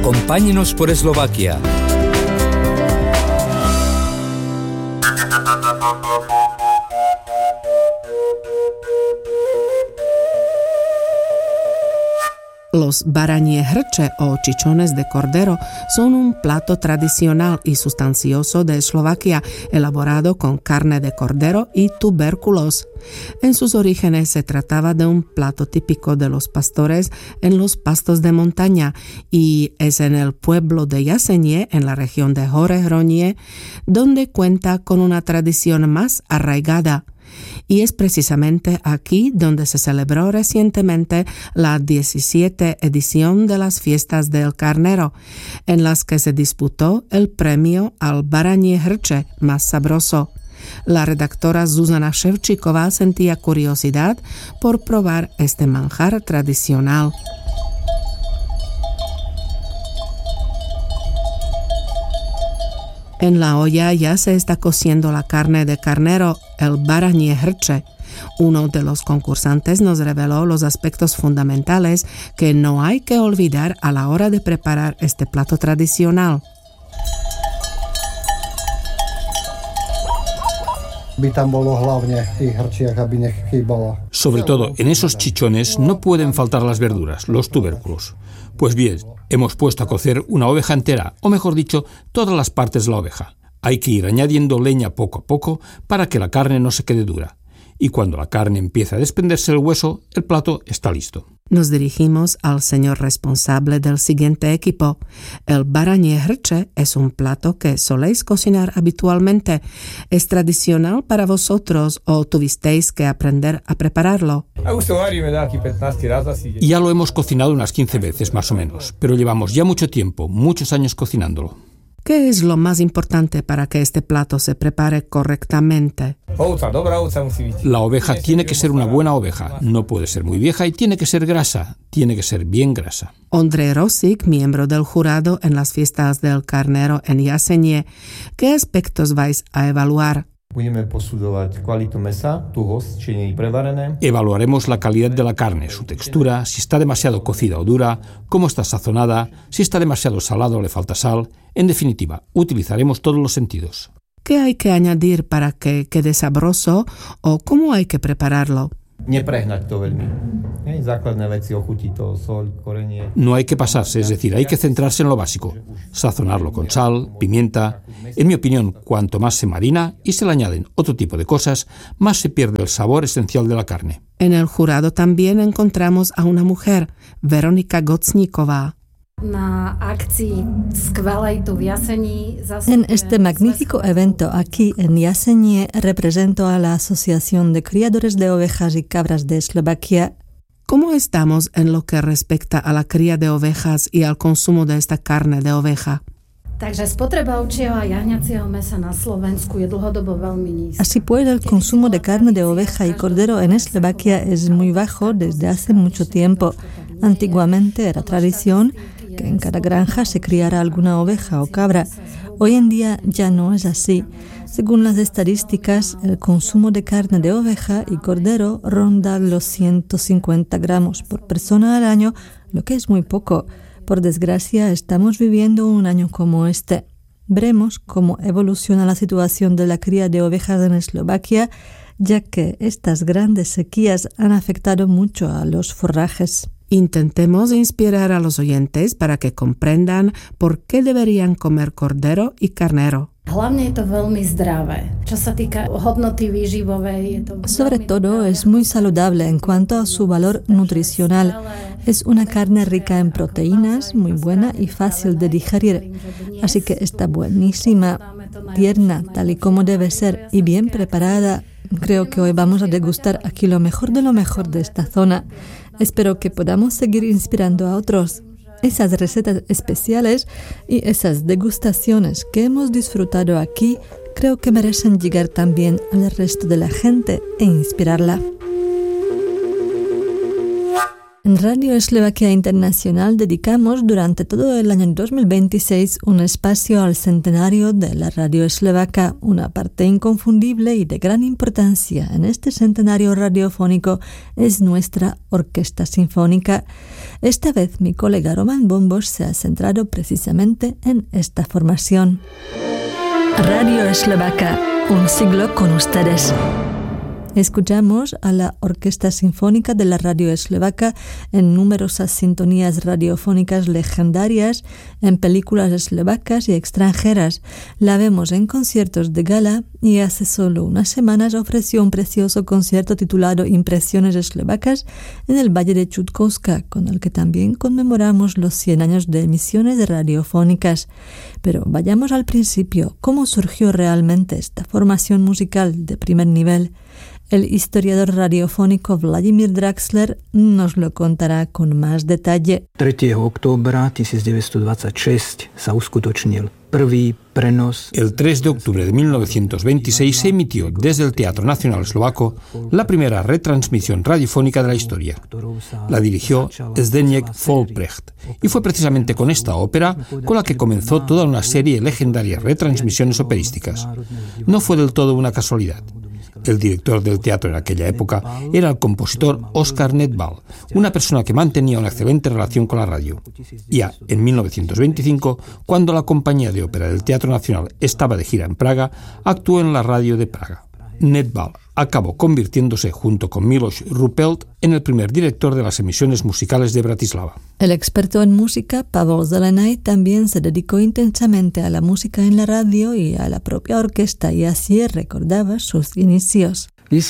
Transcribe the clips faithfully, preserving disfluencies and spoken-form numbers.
Acompáñenos por Eslovaquia. Los barañie hrče o chichones de cordero son un plato tradicional y sustancioso de Eslovaquia, elaborado con carne de cordero y tubérculos. En sus orígenes se trataba de un plato típico de los pastores en los pastos de montaña y es en el pueblo de Jasenie, en la región de Horehronie, donde cuenta con una tradición más arraigada. Y es precisamente aquí donde se celebró recientemente la diecisiete edición de las fiestas del carnero, en las que se disputó el premio al barañie hrče más sabroso. La redactora Zuzana Ševčíková sentía curiosidad por probar este manjar tradicional. En la olla ya se está cociendo la carne de carnero, el barañie hrče. Uno de los concursantes nos reveló los aspectos fundamentales que no hay que olvidar a la hora de preparar este plato tradicional. Sobre todo, en esos chichones no pueden faltar las verduras, los tubérculos. Pues bien, hemos puesto a cocer una oveja entera, o mejor dicho, todas las partes de la oveja. Hay que ir añadiendo leña poco a poco para que la carne no se quede dura. Y cuando la carne empieza a desprenderse el hueso, el plato está listo. Nos dirigimos al señor responsable del siguiente equipo. El barañie hrče es un plato que soléis cocinar habitualmente. ¿Es tradicional para vosotros o tuvisteis que aprender a prepararlo? Ya lo hemos cocinado unas quince veces más o menos, pero llevamos ya mucho tiempo, muchos años cocinándolo. ¿Qué es lo más importante para que este plato se prepare correctamente? La oveja tiene que ser una buena oveja, no puede ser muy vieja y tiene que ser grasa, tiene que ser bien grasa. Ondrej Rosík, miembro del jurado en las fiestas del carnero en Jasenie, ¿qué aspectos vais a evaluar? Evaluaremos la calidad de la carne, su textura, si está demasiado cocida o dura, cómo está sazonada, si está demasiado salado o le falta sal. En definitiva, utilizaremos todos los sentidos. ¿Qué hay que añadir para que quede sabroso o cómo hay que prepararlo? No hay que pasarse, es decir, hay que centrarse en lo básico. Sazonarlo con sal, pimienta. En mi opinión, cuanto más se marina y se le añaden otro tipo de cosas, más se pierde el sabor esencial de la carne. En el jurado también encontramos a una mujer, Veronika Gocníková. En este magnífico evento aquí en Jasenie represento a la Asociación de Criadores de Ovejas y Cabras de Eslovaquia. ¿Cómo estamos en lo que respecta a la cría de ovejas y al consumo de esta carne de oveja? Así pues, el consumo de carne de oveja y cordero en Eslovaquia es muy bajo desde hace mucho tiempo. Antiguamente era tradición que en cada granja se criara alguna oveja o cabra. Hoy en día ya no es así. Según las estadísticas, el consumo de carne de oveja y cordero ronda los ciento cincuenta gramos por persona al año, lo que es muy poco. Por desgracia, estamos viviendo un año como este. Veremos cómo evoluciona la situación de la cría de ovejas en Eslovaquia, ya que estas grandes sequías han afectado mucho a los forrajes. Intentemos inspirar a los oyentes para que comprendan por qué deberían comer cordero y carnero. Sobre todo es muy saludable en cuanto a su valor nutricional. Es una carne rica en proteínas, muy buena y fácil de digerir. Así que está buenísima, tierna, tal y como debe ser, y bien preparada. Creo que hoy vamos a degustar aquí lo mejor de lo mejor de esta zona. Espero que podamos seguir inspirando a otros. Esas recetas especiales y esas degustaciones que hemos disfrutado aquí, creo que merecen llegar también al resto de la gente e inspirarla. En Radio Eslovaquia Internacional dedicamos durante todo el año dos mil veintiséis un espacio al centenario de la radio eslovaca, una parte inconfundible y de gran importancia en este centenario radiofónico es nuestra Orquesta Sinfónica. Esta vez mi colega Roman Bombos se ha centrado precisamente en esta formación. Radio Eslovaca, un siglo con ustedes. Escuchamos a la Orquesta Sinfónica de la Radio Eslovaca en numerosas sintonías radiofónicas legendarias, en películas eslovacas y extranjeras. La vemos en conciertos de gala y hace solo unas semanas ofreció un precioso concierto titulado Impresiones eslovacas en el Valle de Chutkowska, con el que también conmemoramos los cien años de emisiones radiofónicas. Pero vayamos al principio. ¿Cómo surgió realmente esta formación musical de primer nivel? El historiador radiofónico Vladimír Draxler nos lo contará con más detalle. tretieho októbra tisícdeväťstodvadsaťšesť sa uskutočnil prvý prenos. El tres de octubre de mil novecientos veintiséis se emitió desde el Teatro Nacional Eslovaco la primera retransmisión radiofónica de la historia. La dirigió Zdeněk Folprecht y fue precisamente con esta ópera con la que comenzó toda una serie de legendarias retransmisiones operísticas. No fue del todo una casualidad. El director del teatro en aquella época era el compositor Oskar Nedbal, una persona que mantenía una excelente relación con la radio. Ya en mil novecientos veinticinco, cuando la compañía de ópera del Teatro Nacional estaba de gira en Praga, actuó en la radio de Praga. Nedbal acabó convirtiéndose junto con Miloš Rupelt en el primer director de las emisiones musicales de Bratislava. El experto en música, Pavel Zelenay, también se dedicó intensamente a la música en la radio y a la propia orquesta, y así recordaba sus inicios.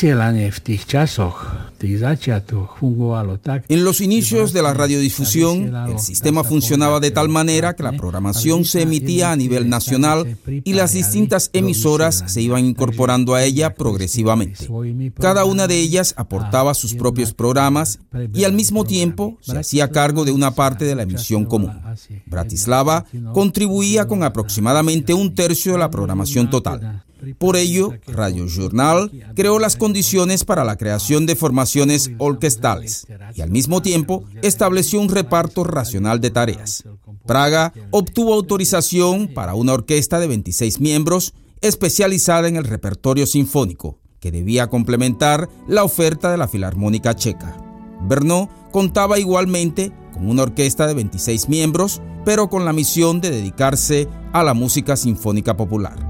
En los inicios de la radiodifusión, el sistema funcionaba de tal manera que la programación se emitía a nivel nacional y las distintas emisoras se iban incorporando a ella progresivamente. Cada una de ellas aportaba sus propios programas y al mismo tiempo se hacía cargo de una parte de la emisión común. Bratislava contribuía con aproximadamente un tercio de la programación total. Por ello, Radio Journal creó las condiciones para la creación de formaciones orquestales y al mismo tiempo estableció un reparto racional de tareas. Praga obtuvo autorización para una orquesta de veintiséis miembros especializada en el repertorio sinfónico, que debía complementar la oferta de la Filarmónica Checa. Brno contaba igualmente con una orquesta de veintiséis miembros, pero con la misión de dedicarse a la música sinfónica popular.